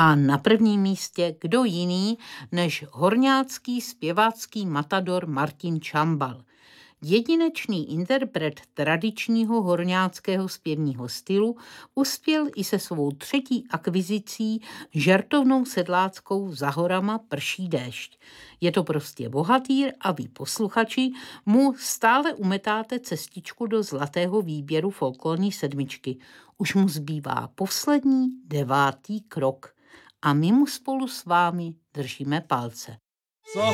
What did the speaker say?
A na prvním místě kdo jiný než horňácký zpěvácký matador Martin Čambal. Jedinečný interpret tradičního horňáckého zpěvního stylu uspěl i se svou třetí akvizicí žertovnou sedláckou Za horama prší déšť. Je to prostě bohatýr a vy posluchači mu stále umetáte cestičku do zlatého výběru folklorní sedmičky. Už mu zbývá poslední 9. krok a my mu spolu s vámi držíme palce.